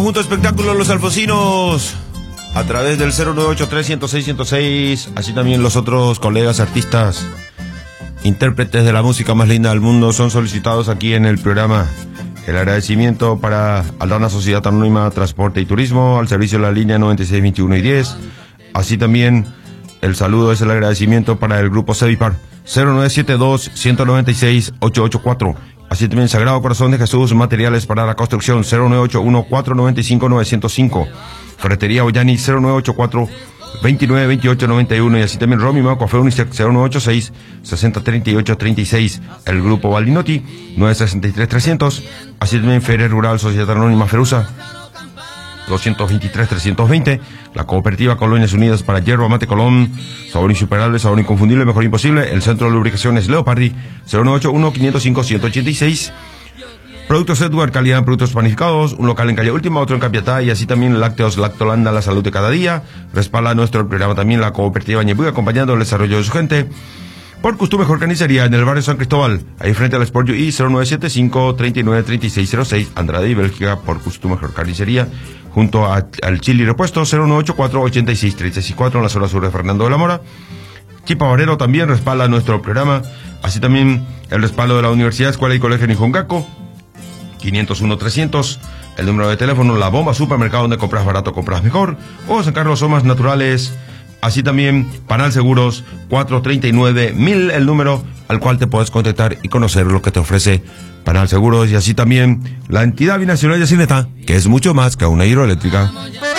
Junto a Espectáculos Los Alfonsinos, a través del 098-306-106, así también los otros colegas artistas, intérpretes de la música más linda del mundo, son solicitados aquí en el programa. El agradecimiento para Aldana Sociedad Anónima Transporte y Turismo, al servicio de la línea 96, 21 y 10. Así también el saludo es el agradecimiento para el grupo Cevipar, 0972-196-884. Así también Sagrado Corazón de Jesús, materiales para la construcción, 0981-495-905. Ferretería Ollani, 0984-292891. Y así también Romy Mau Café Unicef, 0986-603836. El grupo Valdinotti, 963-300. Así también Feria Rural Sociedad Anónima Ferusa, 223-320. La Cooperativa Colonias Unidas para Hierro Mate Colón, sabor insuperable, sabor inconfundible, mejor imposible. El Centro de Lubricaciones Leopardi, 0981-505-186. Productos Edward, calidad en productos panificados, un local en calle Última, otro en Capiatá, y así también Lácteos Lactolanda, la salud de cada día. Respalda nuestro programa también la Cooperativa Ñebuy, acompañando el desarrollo de su gente. Por Custom Mejor Carnicería, en el barrio San Cristóbal, ahí frente al Sport UI, 0975-393606, Andrade y Bélgica. Por Custom Mejor Carnicería, junto al Chili Repuesto, 0984-863664, en la zona sur de Fernando de la Mora. Chipa Barrero también respalda nuestro programa, así también el respaldo de la Universidad, Escuela y Colegio Nijongaco, 501-300, el número de teléfono, La Bomba Supermercado, donde compras barato, compras mejor, o San Carlos Somas Naturales. Así también Panal Seguros, 439-1000, el número al cual te puedes contactar y conocer lo que te ofrece Panal Seguros. Y así también la entidad binacional de Cineta, que es mucho más que una hidroeléctrica.